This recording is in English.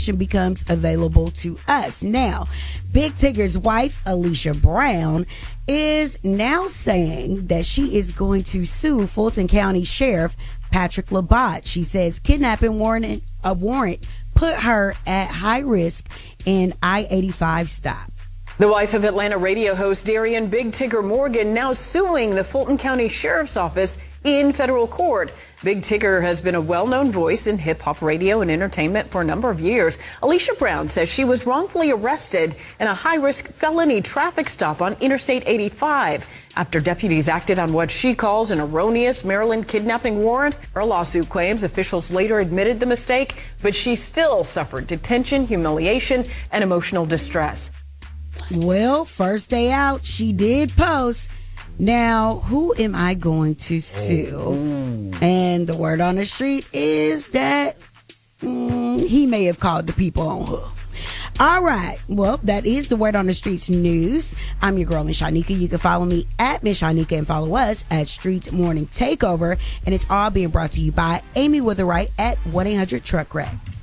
becomes available to us. Now, Big Tigger's wife, Alicia Brown, is now saying that she is going to sue Fulton County Sheriff Patrick Labatt. She says kidnapping warrant put her at high risk in I-85 stop. The wife of Atlanta radio host Darian Big Tigger Morgan now suing the Fulton County Sheriff's Office in federal court. Big Tigger has been a well-known voice in hip-hop radio and entertainment for a number of years. Alicia Brown says she was wrongfully arrested in a high-risk felony traffic stop on Interstate 85 after deputies acted on what she calls an erroneous Maryland kidnapping warrant. Her lawsuit claims officials later admitted the mistake, but she still suffered detention, humiliation, and emotional distress. Well, first day out, she did post. Now, who am I going to sue? And the word on the street is that he may have called the people on her. All right. Well, that is the word on the streets news. I'm your girl, Miss Shanika. You can follow me at Miss Shanika and follow us at Streets Morning Takeover. And it's all being brought to you by Amy Witherite at 1-800-TRUCK-WRECK.